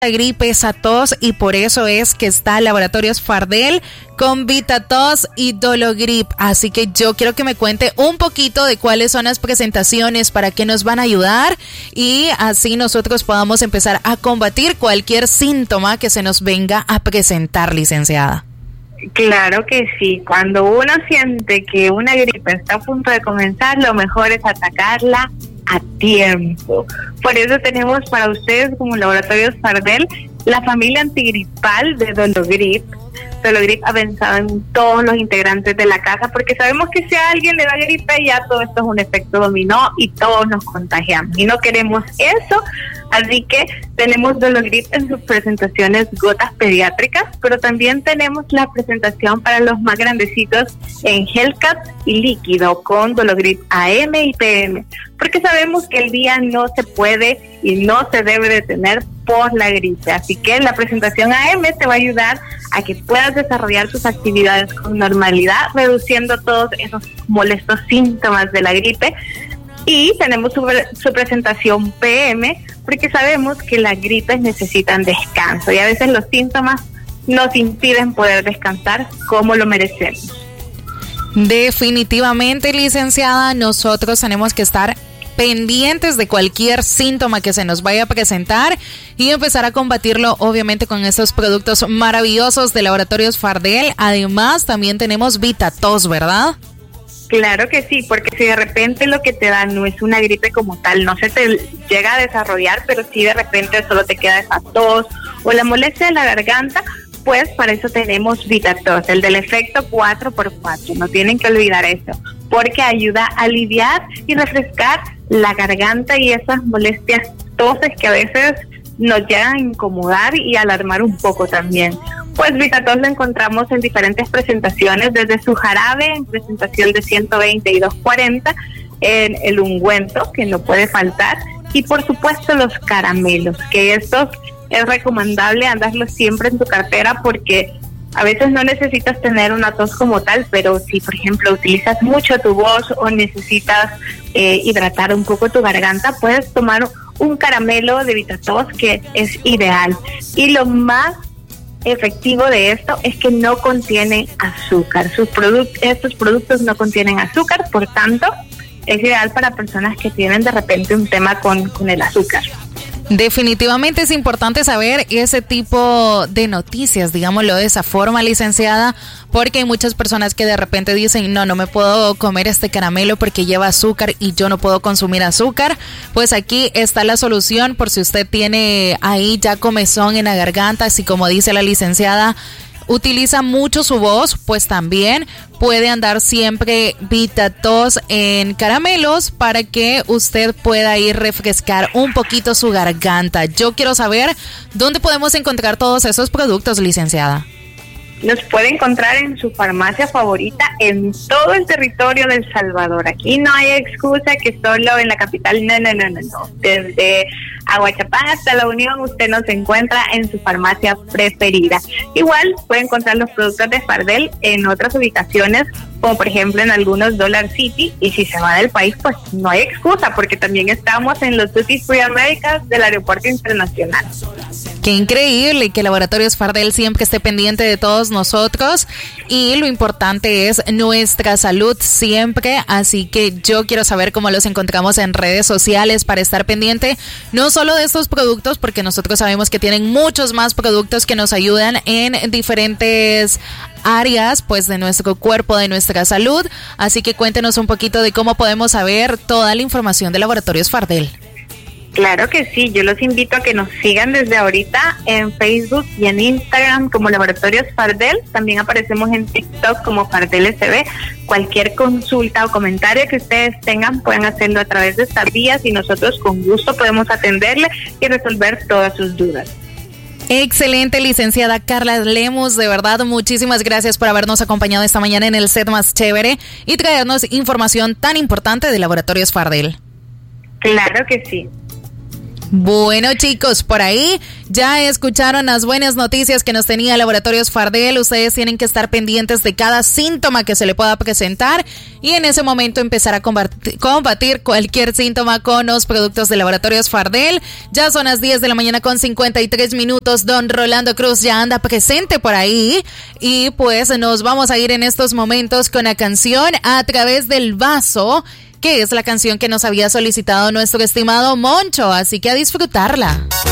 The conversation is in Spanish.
gripe, esa tos, y por eso es que está Laboratorios Fardel con VitaTos y Dologrip. Así que yo quiero que me cuente un poquito de cuáles son las presentaciones, para qué nos van a ayudar, y así nosotros podamos empezar a combatir cualquier síntoma que se nos venga a presentar, licenciada. Claro que sí, cuando uno siente que una gripe está a punto de comenzar, lo mejor es atacarla a tiempo. Por eso tenemos para ustedes como Laboratorios Fardel la familia antigripal de Dologrip. Dologrip ha pensado en todos los integrantes de la casa, porque sabemos que si a alguien le da gripe, ya todo esto es un efecto dominó y todos nos contagiamos, y no queremos eso. Así que tenemos Dologrip en sus presentaciones gotas pediátricas, pero también tenemos la presentación para los más grandecitos en Hellcat y líquido con Dologrip AM y PM, porque sabemos que el día no se puede y no se debe detener por la gripe. Así que la presentación AM te va a ayudar a que puedas desarrollar tus actividades con normalidad, reduciendo todos esos molestos síntomas de la gripe. Y tenemos su presentación PM, porque sabemos que las gripes necesitan descanso y a veces los síntomas nos impiden poder descansar como lo merecemos. Definitivamente, licenciada, nosotros tenemos que estar pendientes de cualquier síntoma que se nos vaya a presentar y empezar a combatirlo, obviamente, con estos productos maravillosos de Laboratorios Fardel. Además, también tenemos VitaTos, ¿verdad? Claro que sí, porque si de repente lo que te da no es una gripe como tal, no se te llega a desarrollar, pero si de repente solo te queda esa tos o la molestia de la garganta, pues para eso tenemos VitaTos, el del efecto 4x4, no tienen que olvidar eso, porque ayuda a aliviar y refrescar la garganta y esas molestias toses que a veces nos llegan a incomodar y alarmar un poco también. Pues VitaTos lo encontramos en diferentes presentaciones, desde su jarabe en presentación de 120 y 240, en el ungüento, que no puede faltar, y por supuesto los caramelos, que estos es recomendable andarlos siempre en tu cartera, porque a veces no necesitas tener una tos como tal, pero si por ejemplo utilizas mucho tu voz o necesitas hidratar un poco tu garganta, puedes tomar un caramelo de VitaTos, que es ideal. Y lo más efectivo de esto es que no contiene azúcar. Estos productos no contienen azúcar, por tanto es ideal para personas que tienen de repente un tema con el azúcar. Definitivamente es importante saber ese tipo de noticias, digámoslo de esa forma, licenciada, porque hay muchas personas que de repente dicen, no me puedo comer este caramelo porque lleva azúcar y yo no puedo consumir azúcar. Pues aquí está la solución, por si usted tiene ahí ya comezón en la garganta, así como dice la licenciada, utiliza mucho su voz, pues también puede andar siempre VitaTos en caramelos para que usted pueda ir refrescar un poquito su garganta. Yo quiero saber dónde podemos encontrar todos esos productos, licenciada. Nos puede encontrar en su farmacia favorita en todo el territorio de El Salvador. Aquí no hay excusa que solo en la capital, no. Desde Aguachapán hasta La Unión usted nos encuentra en su farmacia preferida. Igual puede encontrar los productos de Fardel en otras ubicaciones, como por ejemplo en algunos Dollar City, y si se va del país pues no hay excusa, porque también estamos en los Duty Free Americas del Aeropuerto Internacional. Qué increíble que Laboratorios Fardel siempre esté pendiente de todos nosotros, y lo importante es nuestra salud siempre, así que yo quiero saber cómo los encontramos en redes sociales para estar pendiente no solo de estos productos, porque nosotros sabemos que tienen muchos más productos que nos ayudan en diferentes áreas pues de nuestro cuerpo, de nuestra salud, así que cuéntenos un poquito de cómo podemos saber toda la información de Laboratorios Fardel. Claro que sí, yo los invito a que nos sigan desde ahorita en Facebook y en Instagram como Laboratorios Fardel. También aparecemos en TikTok como Fardel SB. Cualquier consulta o comentario que ustedes tengan pueden hacerlo a través de estas vías y nosotros con gusto podemos atenderle y resolver todas sus dudas. Excelente, licenciada Carla Lemus, de verdad muchísimas gracias por habernos acompañado esta mañana en el set más chévere y traernos información tan importante de Laboratorios Fardel. Claro que sí. Bueno, chicos, por ahí ya escucharon las buenas noticias que nos tenía Laboratorios Fardel. Ustedes tienen que estar pendientes de cada síntoma que se le pueda presentar y en ese momento empezar a combatir cualquier síntoma con los productos de Laboratorios Fardel. Ya son las 10 de la mañana con 53 minutos. Don Rolando Cruz ya anda presente por ahí y pues nos vamos a ir en estos momentos con la canción A Través del Vaso, que es la canción que nos había solicitado nuestro estimado Moncho, así que a disfrutarla.